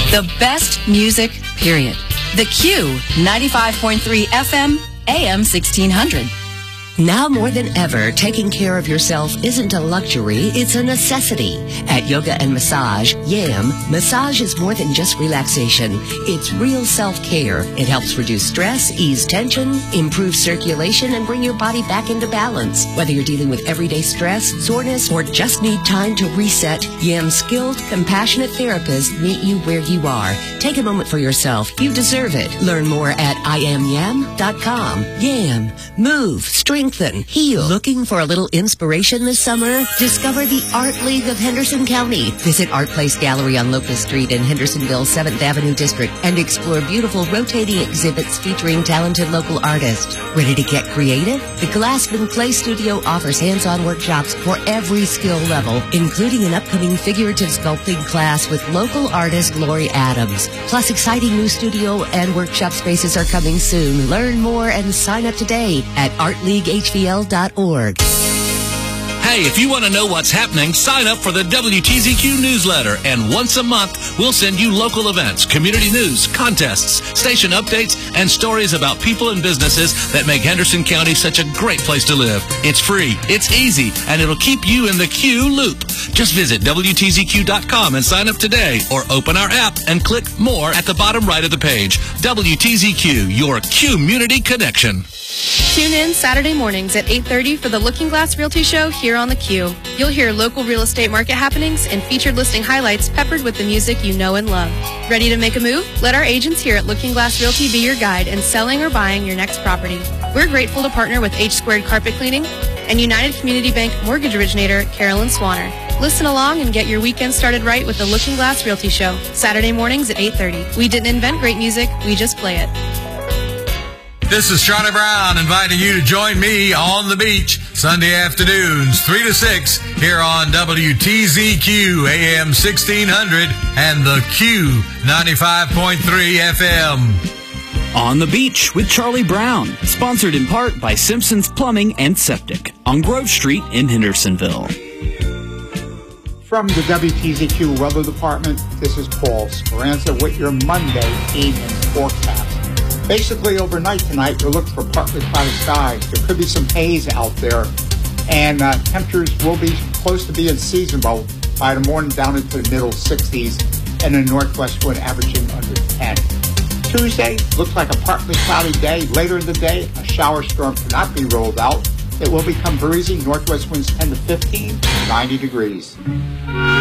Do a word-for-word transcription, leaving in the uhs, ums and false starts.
The best music, period. The Q, ninety-five point three F M, A M sixteen hundred. Now more than ever, taking care of yourself isn't a luxury, it's a necessity. At Yoga and Massage, YAM, massage is more than just relaxation. It's real self-care. It helps reduce stress, ease tension, improve circulation, and bring your body back into balance. Whether you're dealing with everyday stress, soreness, or just need time to reset, YAM's skilled, compassionate therapists meet you where you are. Take a moment for yourself. You deserve it. Learn more at I am yam dot com. YAM. Move. Strength. Heal. Looking for a little inspiration this summer? Discover the Art League of Henderson County. Visit Art Place Gallery on Locust Street in Hendersonville's seventh Avenue District and explore beautiful rotating exhibits featuring talented local artists. Ready to get creative? The Glassman Clay Studio offers hands-on workshops for every skill level, including an upcoming figurative sculpting class with local artist Lori Adams. Plus, exciting new studio and workshop spaces are coming soon. Learn more and sign up today at art league h v l dot org. Hey, if you want to know what's happening, sign up for the W T Z Q newsletter, and once a month, we'll send you local events, community news, contests, station updates, and stories about people and businesses that make Henderson County such a great place to live. It's free, it's easy, and it'll keep you in the Q loop. Just visit W T Z Q dot com and sign up today, or open our app and click More at the bottom right of the page. W T Z Q, your community connection. Tune in Saturday mornings at eight thirty for the Looking Glass Realty Show here on the Q. You'll hear local real estate market happenings and featured listing highlights peppered with the music you know and love. Ready to make a move? Let our agents here at Looking Glass Realty be your guide in selling or buying your next property. We're grateful to partner with H Squared Carpet Cleaning and United Community Bank mortgage originator Carolyn Swanner. Listen along and get your weekend started right with the Looking Glass Realty Show, Saturday mornings at eight thirty. We didn't invent great music, we just play it. This is Charlie Brown inviting you to join me on the beach Sunday afternoons, three to six, here on W T Z Q, A M sixteen hundred, and the Q, ninety-five point three F M. On the Beach with Charlie Brown, sponsored in part by Simpson's Plumbing and Septic on Grove Street in Hendersonville. From the W T Z Q Weather Department, this is Paul Speranza with your Monday evening forecast. Basically, overnight tonight, we're looking for partly cloudy skies. There could be some haze out there, and uh, temperatures will be close to being seasonable by the morning, down into the middle sixties, and the northwest wind averaging under ten. Tuesday looks like a partly cloudy day. Later in the day, a shower storm cannot be rolled out. It will become breezy. Northwest winds ten to fifteen, ninety degrees.